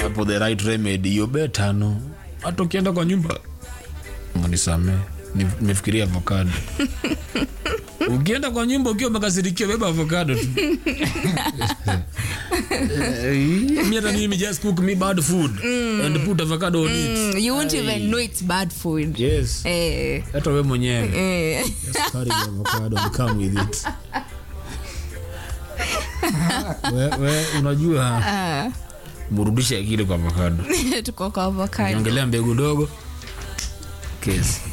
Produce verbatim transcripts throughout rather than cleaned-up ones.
hapo the right remedy you better no. Hata ukienda kwa nyumba mnisame nimefikiria avocado. Ukienda kwa nyumba ukiwa umekasirikia beba avocado tu. Me and me just cook me bad food mm. and put avocado on mm. it. You won't Aye. even know it's bad food. Yes. Eh. Hata wewe mwenyewe. Eh. Just carry the avocado and come with it. Wewe we, unajua uh. murudisha kile kwa avocado. Tuko kwa avocado. Ongelea mbegu dogo. Kesi.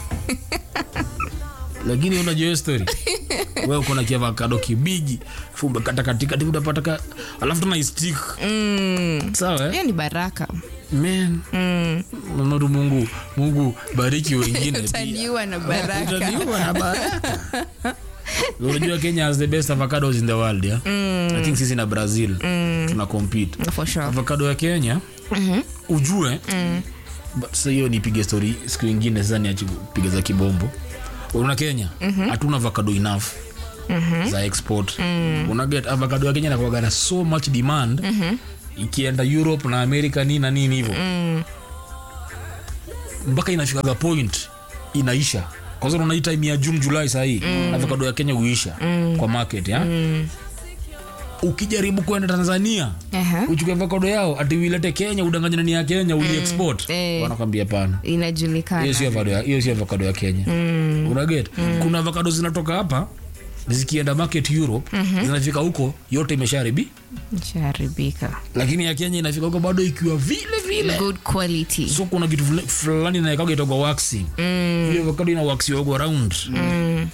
Lakini unajua story. Wewe uko na avocado kibigi, fumba kata katika ndipo utapata alafu tuna stick. Mm. Sawa? Hiyo ni baraka. Man. Mm. Mungu Mungu Mungu bariki wengine. Utaniwa na baraka. Utaniwa na baraka. Unajua Kenya has the best avocados in the world, yeah? Mm. I think sisi na Brazil mm. tuna compete. For sure. Avocado ya Kenya. Mhm. Ujue. Mm. Sasa hiyo nipige story siku nyingine sasa niache kupiga za kibombo. Una Kenya hatuna mm-hmm. avocado enough mm-hmm. za export. Mm. Una get avocado ya Kenya inakuwa na so much demand. Mm-hmm. Ikienda Europe na America nini na nini hivyo. Mm. Mpaka inafika point inaisha. Kwa sababu unaita time ya June July saa hii mm. avocado ya Kenya huisha mm. kwa market ya. Mm. Ukijaribu kwenda Tanzania uh-huh. uchukue avocado yao ati uilete Kenya udanganyana ni ya Kenya mm. uli export eh. wanakuambia hapana inajulikana hiyo sio avocado ya hiyo sio avocado ya Kenya. Mm. Una get mm. kuna avocado zinatoka hapa zikienda market Europe mm-hmm. zinafika huko yote imesharibi imesharibika, lakini ya Kenya inafika huko bado ikiwa vile vile good quality. So kuna kitu fulani na ikaga itoka waxing mm. hiyo avocado ina wax yogo around mm.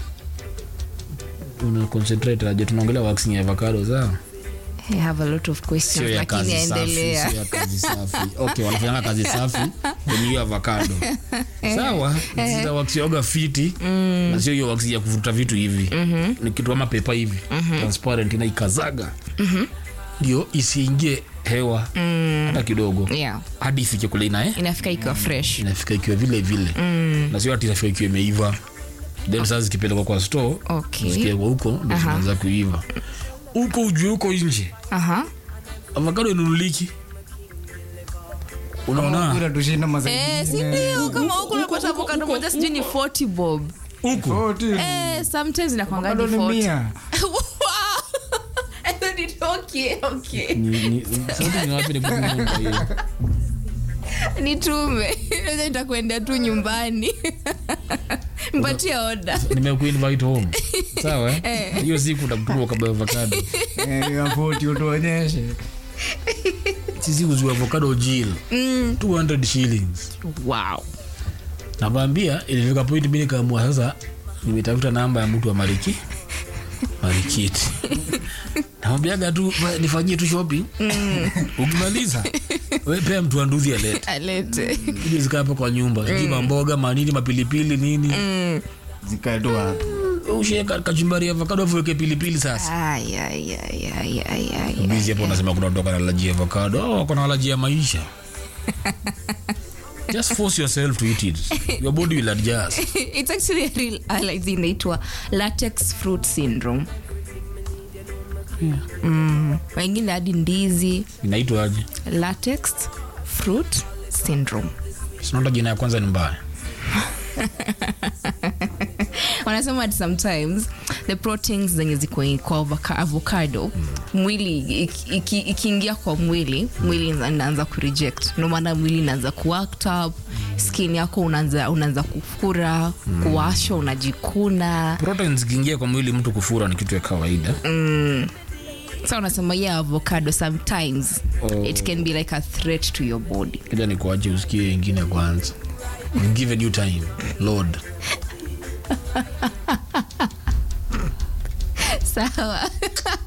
una concentrate aje tunaongelea waxing ya avocado za I have a lot of questions lakini endelea. Sio ya kazi safi. Okay, wanafanya kazi safi kwenye hiyo avocado. Sawa, zita wax yoga fiti mm. na sio hiyo wax ya kuvuta vitu hivi. Mm-hmm. Ni kitu kama pepa hivi mm-hmm. transparent na ikazaga. Mhm. Ndio isiingie hewa mm. hata kidogo. Yeah. Hadi ifike kule ina eh? Inafika ikiwa fresh. Inafika ikiwa vile vile. Mm. Na sio hata inafika ikiwa imeiva. Then oh. sasa zikipelekwa kwa store, okay. zikiwa huko ndio uh-huh. zinaanza kuiva. Uko ujue uko nje. Aha. Avocado inunuliki. Unaona? Kuna tushinda mazaidi. Eh, si ndio kama huko unapata avocado moja sijui ni forty bob. Huko. Eh, sometimes inakuanga ni forty. I thought it okay, okay. Ni ni sasa ni wapi ni kunyumba hiyo. Nitume. Naweza nitakwenda tu nyumbani. Mpatie order. Nimekuinvite home. Sawa? Hiyo siku utakutuma kabla avocado. Eh, hapo tu tuonyeshe. Sisi uzua avocado jil. Mm. two hundred shillings. Wow. Nakwambia ilifika point mimi nikaamua sasa nimetafuta namba ya mtu wa Mariki. Marikiti. Naambiaga tu nifanyie tu shopping. Mm. Ukimaliza wewe pia mtu anduzi alete. Alete. Hizi zika hapo kwa nyumba. Sijui mm. mboga, manini, mapilipili nini. Mm. Zikae hapo. Usheka kachumbari avocado weke pilipili sasa. Ay ay ay ay ay ay. Bizi hapo nasema kuna ndoka na allergy avocado. Oh, kuna allergy ya maisha. Just force yourself to eat it. Your body will adjust. It's actually a real allergy inaitwa latex fruit syndrome. Yeah. Mm. Wengine hadi ndizi. Inaitwa aje? Latex fruit syndrome. Sinaona jina ya kwanza ni mbaya. Wanasema that sometimes the proteins zenye ziko kwa avocado mm. mwili ikiingia iki, kwa mwili mm. mwili inaanza ku reject. Ndio maana mwili inaanza ku act up, mm. skin yako unaanza unaanza kufura, mm. kuwasha, unajikuna. Proteins zikiingia kwa mwili mtu kufura ni kitu ya kawaida. Mm. So unasema yeah, avocado sometimes oh. it can be like a threat to your body. Kile ni kuache usikie ingine kwanza. Give you time, Lord. Sawa.